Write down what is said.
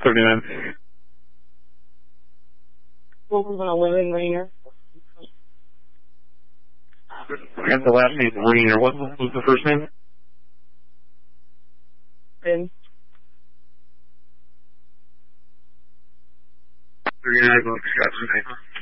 39. What was going to live in Rainier? And the last name Rainier. What was the first name? Ben. 39, Scott.